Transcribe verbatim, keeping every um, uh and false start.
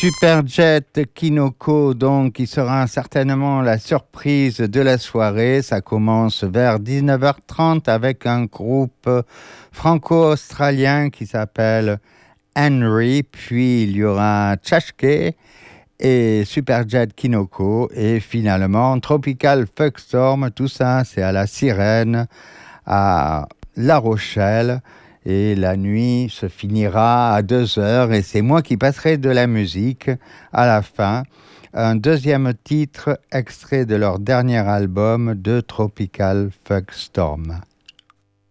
Superjet Kinoko, donc, qui sera certainement la surprise de la soirée. Ça commence vers dix-neuf heures trente avec un groupe franco-australien qui s'appelle Henry. Puis il y aura Tchashke et Superjet Kinoko. Et finalement, Tropical Fuckstorm. Tout ça, c'est à la Sirène, à La Rochelle. Et la nuit se finira à deux heures et c'est moi qui passerai de la musique à la fin. Un deuxième titre extrait de leur dernier album, de Tropical Fuckstorm.